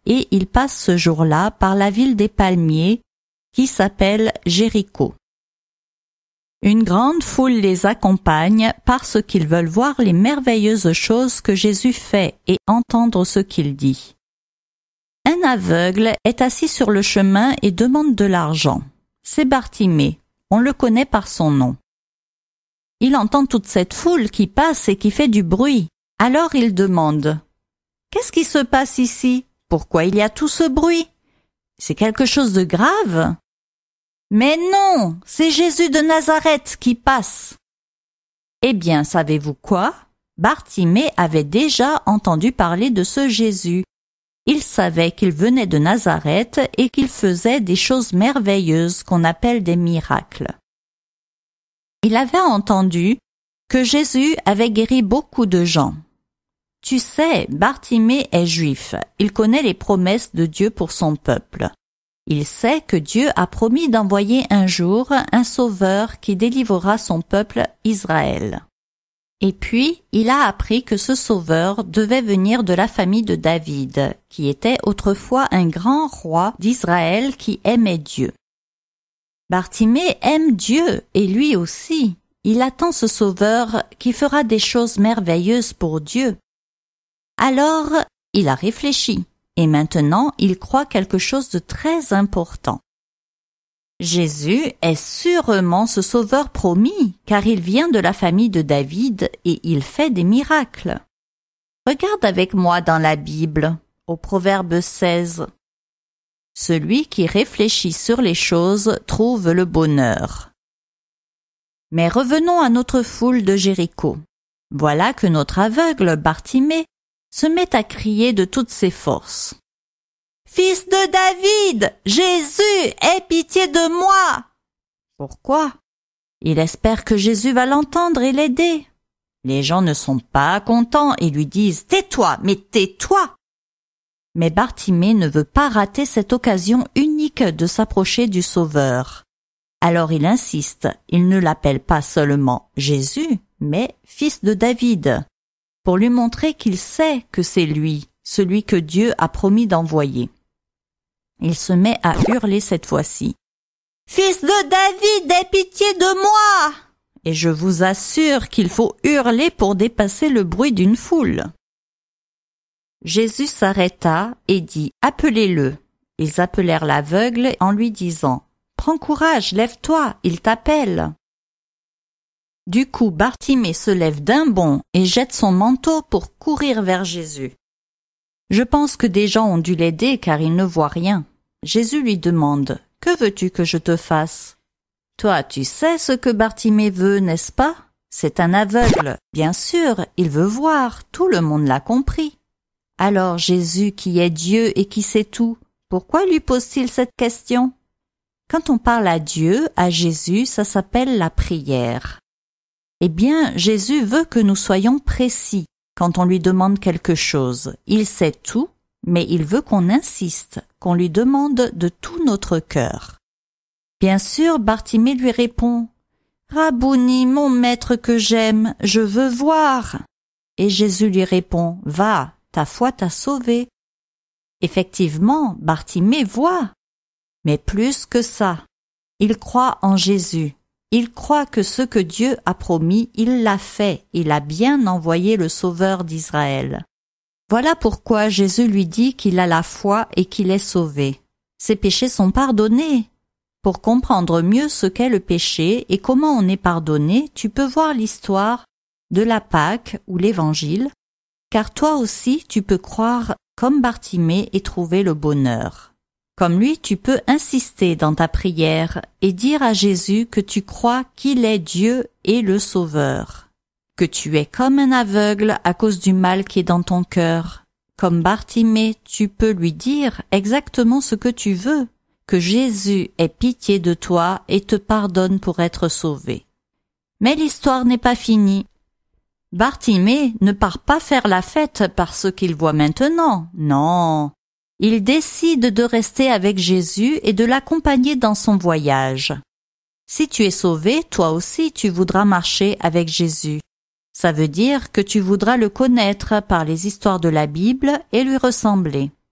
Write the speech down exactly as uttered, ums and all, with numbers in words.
et il passe ce jour-là par la ville des palmiers qui s'appelle Jéricho. Une grande foule les accompagne parce qu'ils veulent voir les merveilleuses choses que Jésus fait et entendre ce qu'il dit. Un aveugle est assis sur le chemin et demande de l'argent. C'est Bartimée, on le connaît par son nom. Il entend toute cette foule qui passe et qui fait du bruit. Alors il demande « Qu'est-ce qui se passe ici? Pourquoi il y a tout ce bruit? C'est quelque chose de grave ?» Mais non, c'est Jésus de Nazareth qui passe. Eh bien, savez-vous quoi? Bartimée avait déjà entendu parler de ce Jésus. Il savait qu'il venait de Nazareth et qu'il faisait des choses merveilleuses qu'on appelle des miracles. Il avait entendu que Jésus avait guéri beaucoup de gens. Tu sais, Bartimée est juif. Il connaît les promesses de Dieu pour son peuple. Il sait que Dieu a promis d'envoyer un jour un sauveur qui délivrera son peuple Israël. Et puis, il a appris que ce sauveur devait venir de la famille de David, qui était autrefois un grand roi d'Israël qui aimait Dieu. Bartimée aime Dieu et lui aussi. Il attend ce sauveur qui fera des choses merveilleuses pour Dieu. Alors, il a réfléchi. Et maintenant, il croit quelque chose de très important. Jésus est sûrement ce sauveur promis, car il vient de la famille de David et il fait des miracles. Regarde avec moi dans la Bible, au Proverbe seize. Celui qui réfléchit sur les choses trouve le bonheur. Mais revenons à notre foule de Jéricho. Voilà que notre aveugle Bartimée se met à crier de toutes ses forces. « Fils de David, Jésus, aie pitié de moi !» Pourquoi? Il espère que Jésus va l'entendre et l'aider. Les gens ne sont pas contents et lui disent « Tais-toi, mais tais-toi !» Mais Bartimée ne veut pas rater cette occasion unique de s'approcher du Sauveur. Alors il insiste, il ne l'appelle pas seulement Jésus, mais Fils de David, pour lui montrer qu'il sait que c'est lui, celui que Dieu a promis d'envoyer. Il se met à hurler cette fois-ci. « Fils de David, aie pitié de moi !» Et je vous assure qu'il faut hurler pour dépasser le bruit d'une foule. Jésus s'arrêta et dit « Appelez-le !» Ils appelèrent l'aveugle en lui disant « Prends courage, lève-toi, il t'appelle !» Du coup, Bartimée se lève d'un bond et jette son manteau pour courir vers Jésus. Je pense que des gens ont dû l'aider car il ne voit rien. Jésus lui demande « Que veux-tu que je te fasse ?» Toi, tu sais ce que Bartimée veut, n'est-ce pas? C'est un aveugle. Bien sûr, il veut voir, tout le monde l'a compris. Alors Jésus, qui est Dieu et qui sait tout, pourquoi lui pose-t-il cette question? Quand on parle à Dieu, à Jésus, ça s'appelle la prière. Eh bien, Jésus veut que nous soyons précis quand on lui demande quelque chose. Il sait tout, mais il veut qu'on insiste, qu'on lui demande de tout notre cœur. Bien sûr, Bartimée lui répond « Rabouni, mon maître que j'aime, je veux voir !» Et Jésus lui répond « Va, ta foi t'a sauvé. » Effectivement, Bartimée voit, mais plus que ça, il croit en Jésus. Il croit que ce que Dieu a promis, il l'a fait. Il a bien envoyé le Sauveur d'Israël. Voilà pourquoi Jésus lui dit qu'il a la foi et qu'il est sauvé. Ses péchés sont pardonnés. Pour comprendre mieux ce qu'est le péché et comment on est pardonné, tu peux voir l'histoire de la Pâque ou l'Évangile, car toi aussi tu peux croire comme Bartimée et trouver le bonheur. Comme lui, tu peux insister dans ta prière et dire à Jésus que tu crois qu'il est Dieu et le Sauveur, que tu es comme un aveugle à cause du mal qui est dans ton cœur. Comme Bartimée, tu peux lui dire exactement ce que tu veux, que Jésus ait pitié de toi et te pardonne pour être sauvé. Mais l'histoire n'est pas finie. Bartimée ne part pas faire la fête par ce qu'il voit maintenant, non. Il décide de rester avec Jésus et de l'accompagner dans son voyage. Si tu es sauvé, toi aussi tu voudras marcher avec Jésus. Ça veut dire que tu voudras le connaître par les histoires de la Bible et lui ressembler.